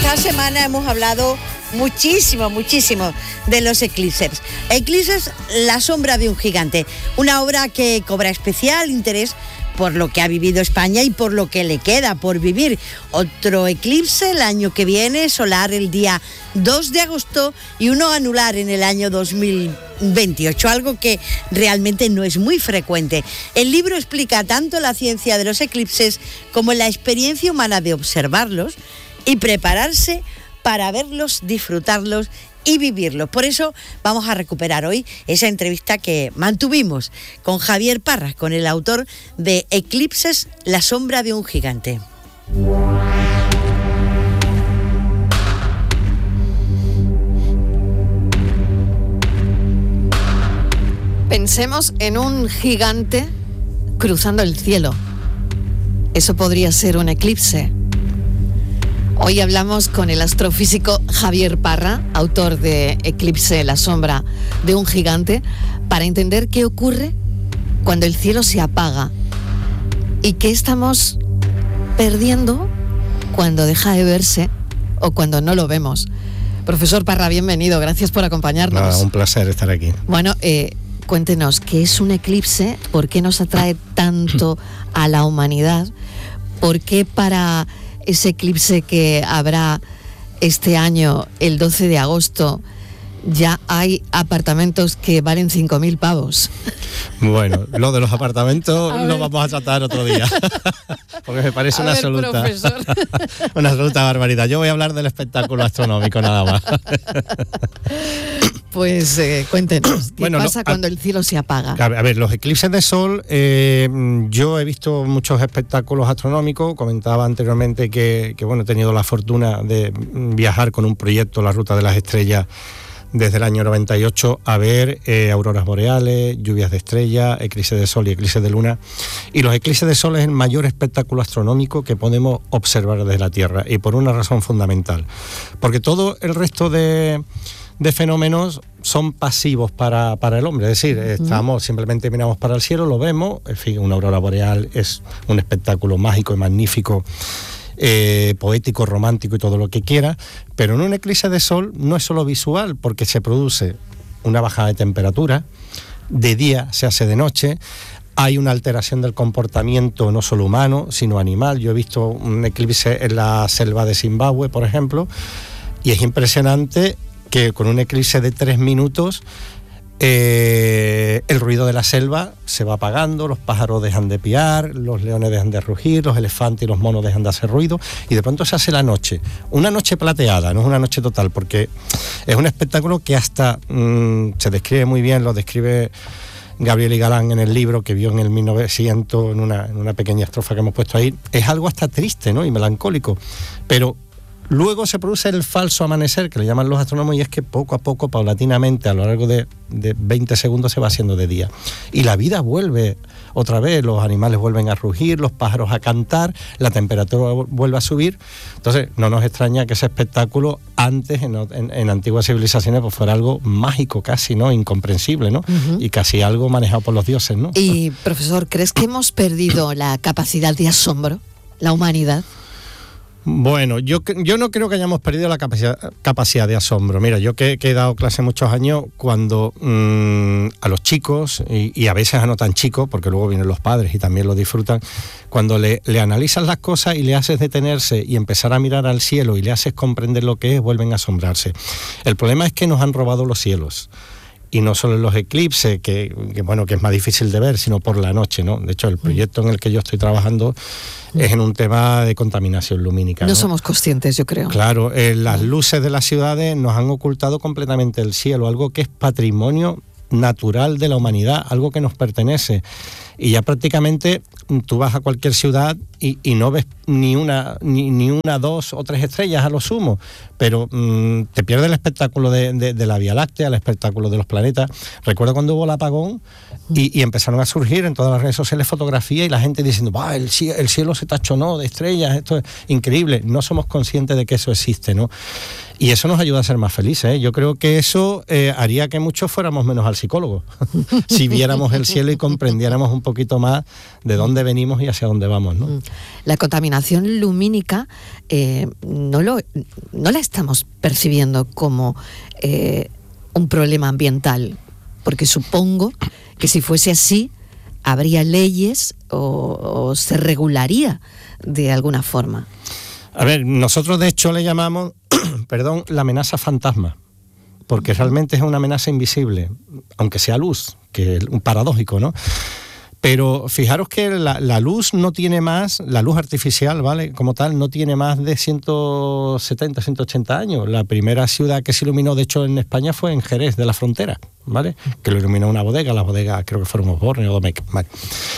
Esta semana hemos hablado muchísimo de los eclipses. Eclipses, La sombra de un gigante, una obra que cobra especial interés por lo que ha vivido España y por lo que le queda por vivir. Otro eclipse el año que viene, solar el día 2 de agosto y uno anular en el año 2028, algo que realmente no es muy frecuente. El libro explica tanto la ciencia de los eclipses como la experiencia humana de observarlos y prepararse para verlos, disfrutarlos y vivirlos. Por eso vamos a recuperar hoy esa entrevista que mantuvimos con Javier Parra, con el autor de Eclipses, La sombra de un gigante. Pensemos en un gigante cruzando el cielo. Eso podría ser un eclipse. Hoy hablamos con el astrofísico Javier Parra, autor de Eclipse, la sombra de un gigante, para entender qué ocurre cuando el cielo se apaga y qué estamos perdiendo cuando deja de verse o cuando no lo vemos. Profesor Parra, bienvenido, gracias por acompañarnos. Un placer estar aquí. Bueno, cuéntenos, ¿qué es un eclipse? ¿Por qué nos atrae tanto a la humanidad? ¿Por qué para ese eclipse que habrá este año, el 12 de agosto, ya hay apartamentos que valen 5.000 pavos? Bueno, lo de los apartamentos lo vamos a tratar otro día, porque me parece una absoluta barbaridad. Yo voy a hablar del espectáculo astronómico nada más. Pues cuéntenos, ¿qué pasa cuando el cielo se apaga? A ver, los eclipses de sol, yo he visto muchos espectáculos astronómicos. Comentaba anteriormente que bueno, he tenido la fortuna de viajar con un proyecto, La Ruta de las Estrellas, desde el año 98 a ver auroras boreales, lluvias de estrellas, eclipses de sol y eclipses de luna. Y los eclipses de sol es el mayor espectáculo astronómico que podemos observar desde la Tierra, y por una razón fundamental. Porque todo el resto de fenómenos son pasivos para el hombre, es decir, simplemente miramos para el cielo, lo vemos, en fin, una aurora boreal es un espectáculo mágico y magnífico, poético, romántico y todo lo que quiera, pero en un eclipse de sol no es solo visual, porque se produce una bajada de temperatura, de día se hace de noche, hay una alteración del comportamiento no solo humano, sino animal. Yo he visto un eclipse en la selva de Zimbabue, por ejemplo, y es impresionante que con un eclipse de 3 minutos el ruido de la selva se va apagando, los pájaros dejan de piar, los leones dejan de rugir, los elefantes y los monos dejan de hacer ruido, y de pronto se hace la noche, una noche plateada, no es una noche total, porque es un espectáculo que hasta se describe muy bien, lo describe Gabriel y Galán en el libro que vio en el 1900, en una pequeña estrofa que hemos puesto ahí. Es algo hasta triste, ¿no?, y melancólico, pero luego se produce el falso amanecer, que le llaman los astrónomos, y es que poco a poco, paulatinamente, a lo largo de 20 segundos se va haciendo de día. Y la vida vuelve otra vez, los animales vuelven a rugir, los pájaros a cantar, la temperatura vuelve a subir. Entonces, no nos extraña que ese espectáculo antes, en antiguas civilizaciones, pues fuera algo mágico casi, ¿no?, incomprensible, ¿no? Y casi algo manejado por los dioses, ¿no? Y, profesor, ¿crees que hemos perdido la capacidad de asombro, la humanidad? Bueno, yo no creo que hayamos perdido la capacidad de asombro. Mira, yo que he dado clase muchos años, cuando a los chicos, y a veces a no tan chicos, porque luego vienen los padres y también lo disfrutan, cuando le analizas las cosas y le haces detenerse y empezar a mirar al cielo y le haces comprender lo que es, vuelven a asombrarse. El problema es que nos han robado los cielos. Y no solo en los eclipses, que es más difícil de ver, sino por la noche, ¿no? De hecho, el proyecto en el que yo estoy trabajando es en un tema de contaminación lumínica, ¿no? No somos conscientes, yo creo. Claro, las luces de las ciudades nos han ocultado completamente el cielo, algo que es patrimonio natural de la humanidad, algo que nos pertenece. Y ya prácticamente tú vas a cualquier ciudad y no ves ni una, 2 o 3 estrellas a lo sumo, pero te pierdes el espectáculo de la Vía Láctea, el espectáculo de los planetas. Recuerdo cuando hubo el apagón y empezaron a surgir en todas las redes sociales fotografías y la gente diciendo, el cielo se tachonó de estrellas, esto es increíble. No somos conscientes de que eso existe, ¿no? Y eso nos ayuda a ser más felices, ¿eh? Yo creo que eso haría que muchos fuéramos menos al psicólogo, si viéramos el cielo y comprendiéramos un poquito más de dónde dónde venimos y hacia dónde vamos, ¿no? La contaminación lumínica no la estamos percibiendo como un problema ambiental, porque supongo que si fuese así habría leyes o se regularía de alguna forma. A ver, nosotros de hecho le llamamos, la amenaza fantasma, porque realmente es una amenaza invisible, aunque sea luz, que es un paradójico, ¿no? Pero fijaros que la luz no tiene más, la luz artificial, ¿vale? Como tal, no tiene más de 170, 180 años. La primera ciudad que se iluminó, de hecho, en España fue en Jerez de la Frontera, ¿vale? Que lo iluminó una bodega, la bodega creo que fueron Osborne o Domecq, ¿vale?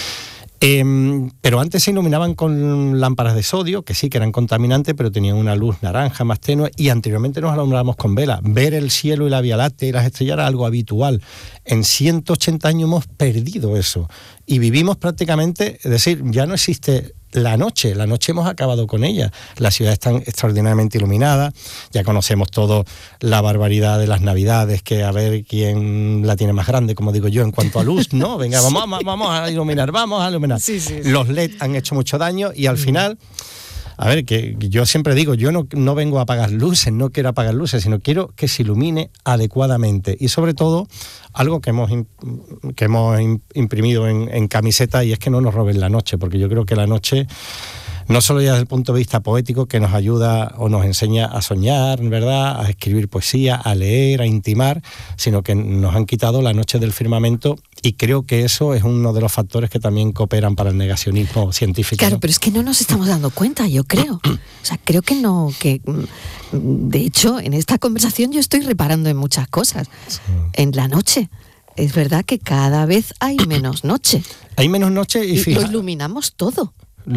Pero antes se iluminaban con lámparas de sodio, que sí que eran contaminantes, pero tenían una luz naranja más tenue, y anteriormente nos alumbrábamos con vela. Ver el cielo y la Vía Láctea y las estrellas era algo habitual. En 180 años hemos perdido eso y vivimos prácticamente, es decir, ya no existe la noche hemos acabado con ella. Las ciudades están extraordinariamente iluminadas, ya conocemos todo la barbaridad de las Navidades, que a ver quién la tiene más grande, como digo yo, en cuanto a luz, ¿no? Venga, vamos a iluminar. Sí. Los LED han hecho mucho daño y al final, a ver, que yo siempre digo, yo no vengo a apagar luces, no quiero apagar luces, sino quiero que se ilumine adecuadamente. Y sobre todo, algo que hemos imprimido en camiseta, y es que no nos roben la noche, porque yo creo que la noche, no solo ya desde el punto de vista poético, que nos ayuda o nos enseña a soñar, ¿verdad?, a escribir poesía, a leer, a intimar, sino que nos han quitado la noche del firmamento, y creo que eso es uno de los factores que también cooperan para el negacionismo científico. Claro, ¿no? Pero es que no nos estamos dando cuenta, yo creo. O sea, creo que no, que de hecho en esta conversación yo estoy reparando en muchas cosas. Sí. En la noche. Es verdad que cada vez hay menos noche. Hay menos noche y fíjate, lo iluminamos todo.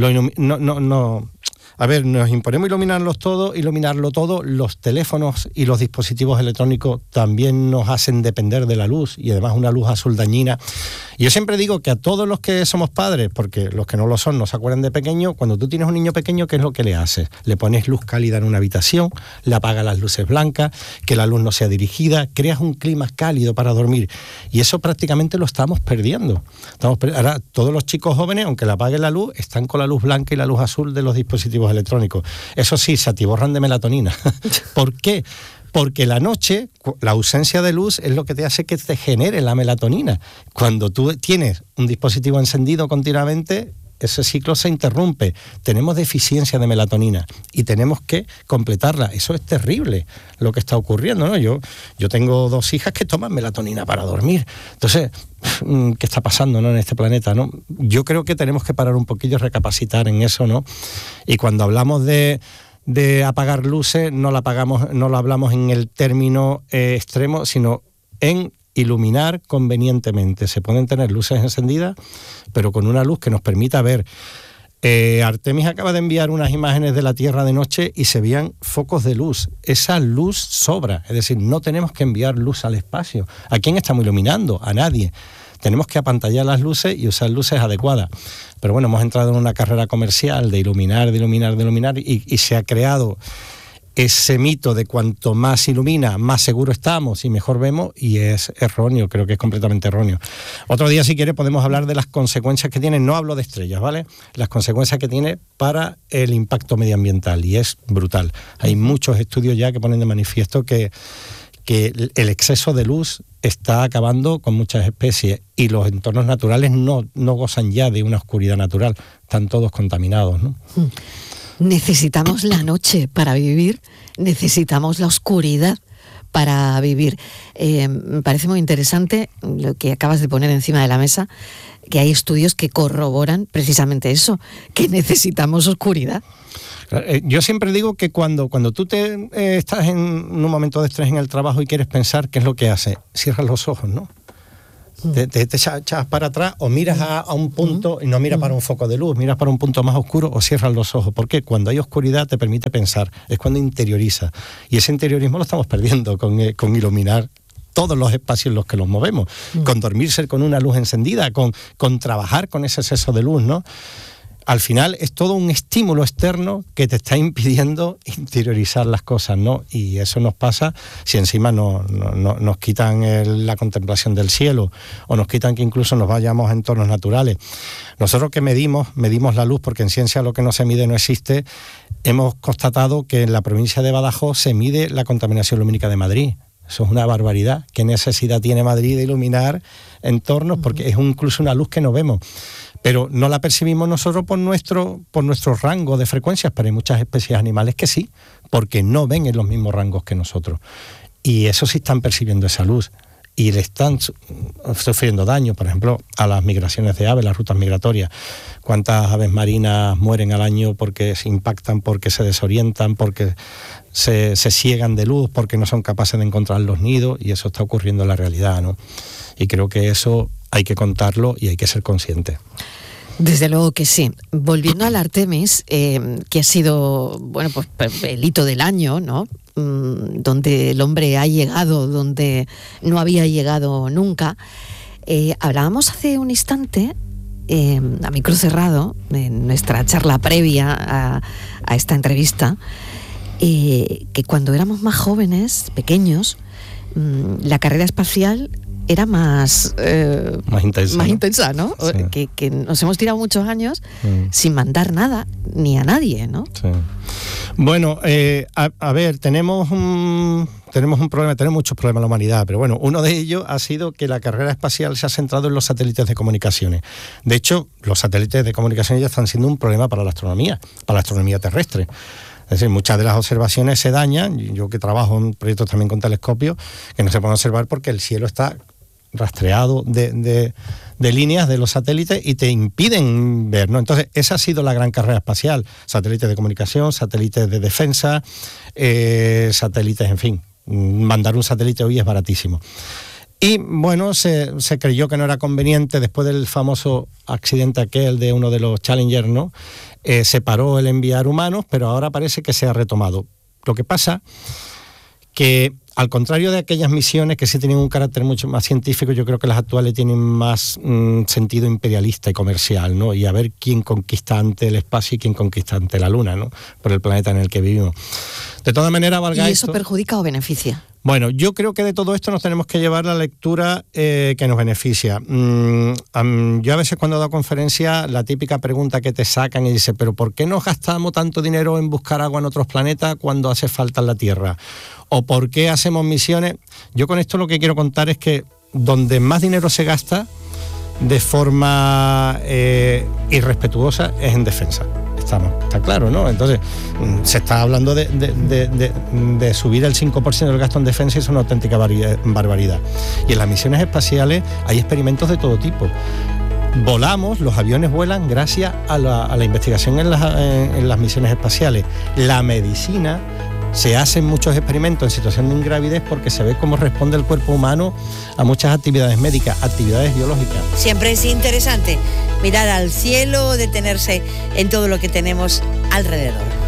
A ver, nos imponemos iluminarlo todo, los teléfonos y los dispositivos electrónicos también nos hacen depender de la luz, y además una luz azul dañina. Y yo siempre digo que a todos los que somos padres, porque los que no lo son no se acuerdan de pequeño, cuando tú tienes un niño pequeño, ¿qué es lo que le haces? Le pones luz cálida en una habitación, le apagas las luces blancas, que la luz no sea dirigida, creas un clima cálido para dormir, y eso prácticamente lo estamos perdiendo. Ahora todos los chicos jóvenes, aunque le apaguen la luz, están con la luz blanca y la luz azul de los dispositivos electrónicos. Eso sí, se atiborran de melatonina. ¿Por qué? Porque la noche, la ausencia de luz es lo que te hace que te genere la melatonina. Cuando tú tienes un dispositivo encendido continuamente, ese ciclo se interrumpe. Tenemos deficiencia de melatonina y tenemos que completarla. Eso es terrible lo que está ocurriendo, ¿no? Yo tengo 2 hijas que toman melatonina para dormir. Entonces, ¿qué está pasando, ¿no?, en este planeta, ¿no? Yo creo que tenemos que parar un poquillo y recapacitar en eso, ¿no? Y cuando hablamos de apagar luces, no lo hablamos en el término extremo, sino en iluminar convenientemente. Se pueden tener luces encendidas, pero con una luz que nos permita ver. Artemis acaba de enviar unas imágenes de la Tierra de noche y se veían focos de luz. Esa luz sobra, es decir, no tenemos que enviar luz al espacio. ¿A quién estamos iluminando? A nadie. Tenemos que apantallar las luces y usar luces adecuadas. Pero bueno, hemos entrado en una carrera comercial de iluminar y se ha creado ese mito de cuanto más ilumina, más seguro estamos y mejor vemos, y es erróneo, creo que es completamente erróneo. Otro día, si quiere, podemos hablar de las consecuencias que tiene, no hablo de estrellas, ¿vale?, las consecuencias que tiene para el impacto medioambiental, y es brutal. Hay muchos estudios ya que ponen de manifiesto que el exceso de luz está acabando con muchas especies, y los entornos naturales no gozan ya de una oscuridad natural, están todos contaminados, ¿no? Necesitamos la noche para vivir, necesitamos la oscuridad para vivir. Me parece muy interesante lo que acabas de poner encima de la mesa, que hay estudios que corroboran precisamente eso, que necesitamos oscuridad. Yo siempre digo que cuando tú estás en un momento de estrés en el trabajo y quieres pensar, ¿qué es lo que haces? Cierras los ojos, ¿no? Te echas para atrás, o miras a un punto y no miras para un foco de luz, miras para un punto más oscuro, o cierras los ojos. ¿Por qué? Cuando hay oscuridad te permite pensar, es cuando interioriza, y ese interiorismo lo estamos perdiendo con iluminar todos los espacios en los que los movemos, con dormirse con una luz encendida, con trabajar con ese exceso de luz, ¿no? al final es todo un estímulo externo que te está impidiendo interiorizar las cosas, ¿no? Y eso nos pasa si encima nos quitan la contemplación del cielo, o nos quitan que incluso nos vayamos a entornos naturales. Nosotros que medimos la luz, porque en ciencia lo que no se mide no existe. Hemos constatado que en la provincia de Badajoz se mide la contaminación lumínica de Madrid. Eso es una barbaridad. ¿Qué necesidad tiene Madrid de iluminar entornos? Porque es incluso una luz que no vemos. Pero no la percibimos nosotros por nuestro rango de frecuencias, pero hay muchas especies animales que sí, porque no ven en los mismos rangos que nosotros. Y eso sí están percibiendo esa luz. Y le están sufriendo daño, por ejemplo, a las migraciones de aves, las rutas migratorias. ¿Cuántas aves marinas mueren al año porque se impactan, porque se desorientan, porque se ciegan de luz, porque no son capaces de encontrar los nidos? Y eso está ocurriendo en la realidad, ¿no? Y creo que eso hay que contarlo y hay que ser consciente. Desde luego que sí. Volviendo al Artemis, que ha sido, bueno, pues el hito del año, ¿no? Donde el hombre ha llegado, donde no había llegado nunca. Hablábamos hace un instante, a micro cerrado, en nuestra charla previa a esta entrevista, que cuando éramos más jóvenes, pequeños, la carrera espacial era más intensa, ¿no? Sí. Que nos hemos tirado muchos años sin mandar nada ni a nadie, ¿no? Sí. Bueno, a ver, tenemos un problema, tenemos muchos problemas en la humanidad, pero bueno, uno de ellos ha sido que la carrera espacial se ha centrado en los satélites de comunicaciones. De hecho, los satélites de comunicaciones ya están siendo un problema para la astronomía terrestre. Es decir, muchas de las observaciones se dañan. Yo que trabajo en proyectos también con telescopios, que no se pueden observar porque el cielo está rastreado de líneas de los satélites y te impiden ver, ¿no? Entonces, esa ha sido la gran carrera espacial. Satélites de comunicación, satélites de defensa, satélites, en fin. Mandar un satélite hoy es baratísimo. Y bueno, se creyó que no era conveniente, después del famoso accidente aquel de uno de los Challenger, ¿no? Se paró el enviar humanos, pero ahora parece que se ha retomado. Lo que pasa que, al contrario de aquellas misiones que sí tenían un carácter mucho más científico, yo creo que las actuales tienen más sentido imperialista y comercial, ¿no? Y a ver quién conquista ante el espacio y quién conquista ante la Luna, ¿no? Por el planeta en el que vivimos. De todas maneras, valga ¿Y eso esto, perjudica o beneficia? Bueno, yo creo que de todo esto nos tenemos que llevar la lectura que nos beneficia. Yo a veces cuando he dado conferencias, la típica pregunta que te sacan y dice, ¿pero por qué nos gastamos tanto dinero en buscar agua en otros planetas cuando hace falta en la Tierra? ¿O por qué hacemos misiones? Yo con esto lo que quiero contar es que donde más dinero se gasta de forma irrespetuosa es en defensa. Está claro, ¿no? Entonces, se está hablando de subir el 5% del gasto en defensa, y es una auténtica barbaridad. Y en las misiones espaciales hay experimentos de todo tipo. Volamos, los aviones vuelan gracias a la investigación en las misiones espaciales. La medicina, se hacen muchos experimentos en situación de ingravidez porque se ve cómo responde el cuerpo humano a muchas actividades médicas, actividades biológicas. Siempre es interesante mirar al cielo, detenerse en todo lo que tenemos alrededor.